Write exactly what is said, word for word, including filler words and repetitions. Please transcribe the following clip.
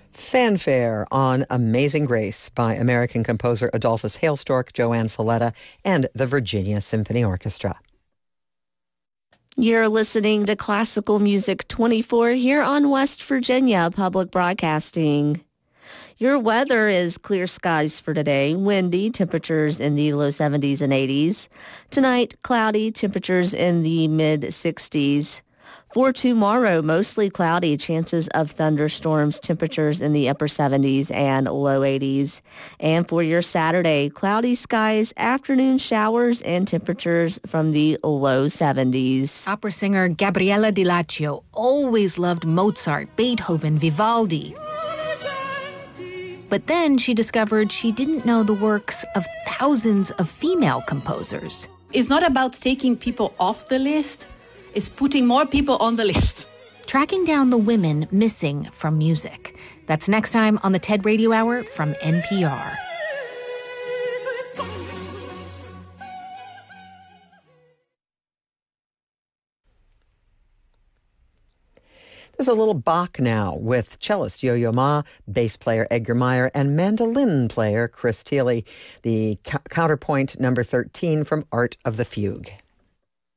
Fanfare on Amazing Grace by American composer Adolphus Hailstork, Joanne Falletta, and the Virginia Symphony Orchestra. You're listening to Classical Music twenty-four here on West Virginia Public Broadcasting. Your weather is clear skies for today, windy, temperatures in the low seventies and eighties. Tonight, cloudy, temperatures in the mid sixties. For tomorrow, mostly cloudy, chances of thunderstorms, temperatures in the upper seventies and low eighties. And for your Saturday, cloudy skies, afternoon showers, and temperatures from the low seventies. Opera singer Gabriella Di Laccio always loved Mozart, Beethoven, Vivaldi. But then she discovered she didn't know the works of thousands of female composers. It's not about taking people off the list. It's putting more people on the list. Tracking down the women missing from music. That's next time on the TED Radio Hour from N P R. There's a little Bach now with cellist Yo-Yo Ma, bass player Edgar Meyer, and mandolin player Chris Thile. The c- counterpoint number thirteen from Art of the Fugue.